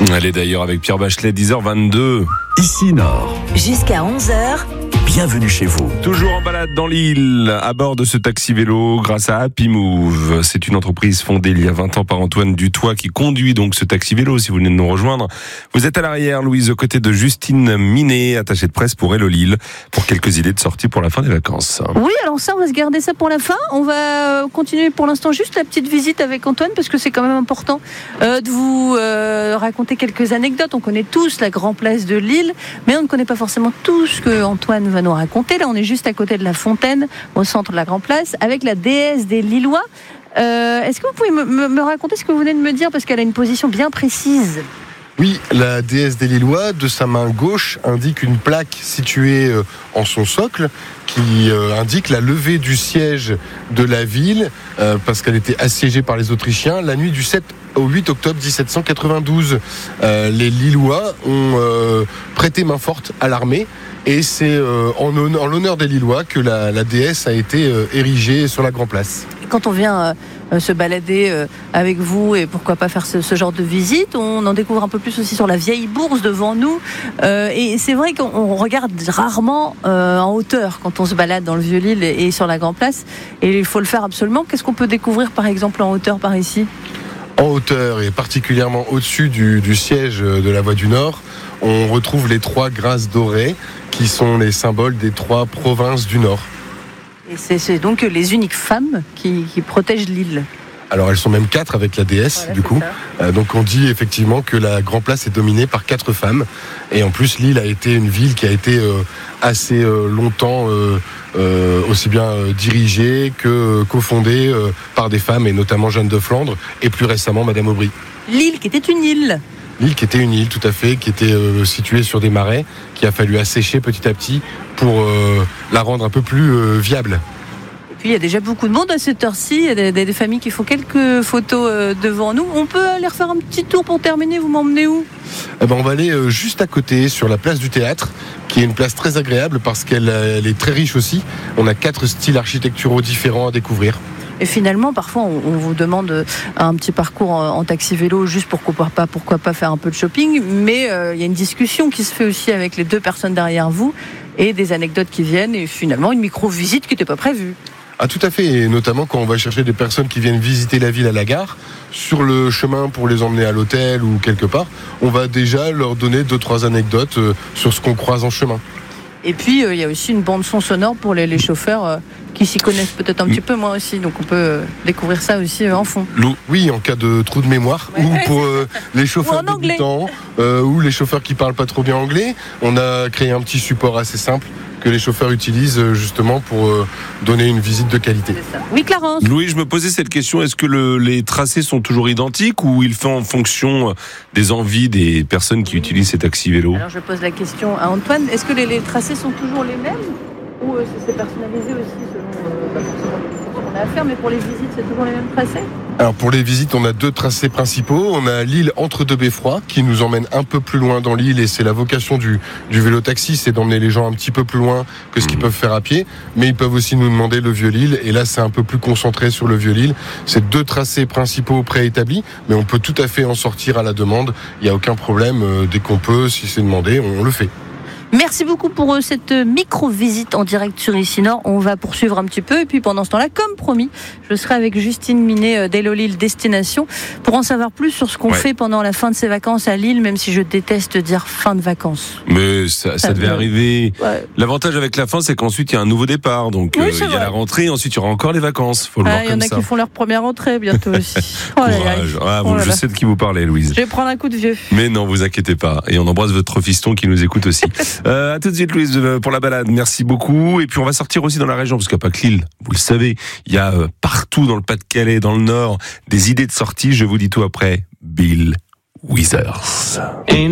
Elle est d'ailleurs avec Pierre Bachelet, 10h22. Ici Nord. Jusqu'à 11h. Bienvenue chez vous. Toujours en balade dans l'île, à bord de ce taxi-vélo grâce à Happy Move. C'est une entreprise fondée il y a 20 ans par Antoine Dutoit qui conduit donc ce taxi-vélo, si vous venez de nous rejoindre. Vous êtes à l'arrière, Louise, aux côtés de Justine Minet, attachée de presse pour Hello Lille, pour quelques idées de sortie pour la fin des vacances. Oui, alors ça, on va se garder ça pour la fin. On va continuer pour l'instant juste la petite visite avec Antoine, parce que c'est quand même important de vous raconter quelques anecdotes. On connaît tous la Grand Place de Lille, mais on ne connaît pas forcément tout ce que Antoine va nous raconter. Là, on est juste à côté de la fontaine, au centre de la Grand Place, avec la déesse des Lillois. Est-ce que vous pouvez me raconter ce que vous venez de me dire, parce qu'elle a une position bien précise? Oui, la déesse des Lillois, de sa main gauche, indique une plaque située en son socle qui indique la levée du siège de la ville parce qu'elle était assiégée par les Autrichiens la nuit du 7 au 8 octobre 1792. Les Lillois ont prêté main forte à l'armée et c'est en l'honneur des Lillois que la déesse a été érigée sur la Grand Place. Quand on vient se balader avec vous et pourquoi pas faire ce genre de visite, on en découvre un peu plus aussi sur la vieille bourse devant nous. Et c'est vrai qu'on regarde rarement en hauteur quand on se balade dans le Vieux-Lille et sur la Grand Place. Et il faut le faire absolument. Qu'est-ce qu'on peut découvrir par exemple en hauteur par ici ? En hauteur et particulièrement au-dessus du siège de la Voie du Nord, on retrouve les 3 grâces dorées qui sont les symboles des 3 provinces du Nord. Et c'est donc les uniques femmes qui protègent l'île. Alors elles sont même 4 avec la déesse, voilà, du coup. Donc on dit effectivement que la Grand Place est dominée par 4 femmes. Et en plus, Lille a été une ville qui a été assez longtemps aussi bien dirigée que cofondée par des femmes, et notamment Jeanne de Flandre, et plus récemment Madame Aubry. Lille qui était une île. Lille qui était une île, tout à fait, qui était située sur des marais, qui a fallu assécher petit à petit pour la rendre un peu plus viable. Et puis il y a déjà beaucoup de monde à cette heure-ci, il y a des familles qui font quelques photos devant nous. On peut aller refaire un petit tour pour terminer, vous m'emmenez où ? On va aller juste à côté, sur la place du Théâtre, qui est une place très agréable parce qu'elle est très riche aussi. On a 4 styles architecturaux différents à découvrir. Et finalement, parfois, on vous demande un petit parcours en taxi-vélo juste pourquoi pas faire un peu de shopping. Mais il y a une discussion qui se fait aussi avec les 2 personnes derrière vous et des anecdotes qui viennent et finalement une micro-visite qui n'était pas prévue. Ah, tout à fait, et notamment quand on va chercher des personnes qui viennent visiter la ville à la gare, sur le chemin pour les emmener à l'hôtel ou quelque part, on va déjà leur donner 2-3 anecdotes sur ce qu'on croise en chemin. Et puis, il y a aussi une bande-son sonore pour les chauffeurs qui s'y connaissent peut-être un petit peu, moi aussi. Donc, on peut découvrir ça aussi en fond. Oui, en cas de trou de mémoire, ou pour les chauffeurs débutants, ou les chauffeurs qui parlent pas trop bien anglais. On a créé un petit support assez simple que les chauffeurs utilisent justement pour donner une visite de qualité. Oui, Clarence. Louis, je me posais cette question, est-ce que les tracés sont toujours identiques ou il fait en fonction des envies des personnes qui utilisent ces taxis-vélos ? Alors je pose la question à Antoine, est-ce que les tracés sont toujours les mêmes ou c'est personnalisé aussi selon pas forcément les choses qu'on a à faire, mais pour les visites c'est toujours les mêmes tracés ? Alors pour les visites, on a 2 tracés principaux. On a l'île entre 2 beffrois qui nous emmène un peu plus loin dans l'île, et c'est la vocation du vélo-taxi, c'est d'emmener les gens un petit peu plus loin que ce qu'ils peuvent faire à pied. Mais ils peuvent aussi nous demander le Vieux-Lille, et là c'est un peu plus concentré sur le Vieux-Lille. C'est 2 tracés principaux préétablis, mais on peut tout à fait en sortir à la demande. Il n'y a aucun problème, dès qu'on peut, si c'est demandé, on le fait. Merci beaucoup pour cette micro-visite en direct sur Ici Nord. On va poursuivre un petit peu et puis pendant ce temps-là, comme promis, je serai avec Justine Minet d'Hello Lille Destination pour en savoir plus sur ce qu'on fait pendant la fin de ses vacances à Lille, même si je déteste dire fin de vacances. Mais ça devait arriver. Ouais. L'avantage avec la fin, c'est qu'ensuite il y a un nouveau départ. Donc il y a la rentrée, ensuite il y aura encore les vacances. Faut le voir comme ça. Il y en a qui font leur première rentrée bientôt aussi. Courage. Je sais de qui vous parlez, Louise. Je vais prendre un coup de vieux. Mais non, vous inquiétez pas. Et on embrasse votre fiston qui nous écoute aussi. À tout de suite, Louise, pour la balade. Merci beaucoup. Et puis on va sortir aussi dans la région, parce qu'il n'y a pas que Lille, vous le savez. Il y a partout dans le Pas-de-Calais, dans le Nord, des idées de sortie. Je vous dis tout après. Bill Withers.